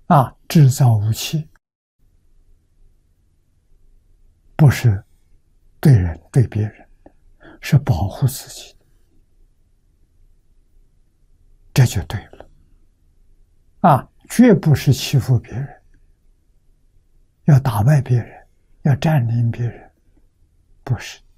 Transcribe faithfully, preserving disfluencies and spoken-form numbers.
啊，制造武器不是对人对别人，是保护自己，这就对了。啊，绝不是欺负别人，要打败别人，要占领别人，不是。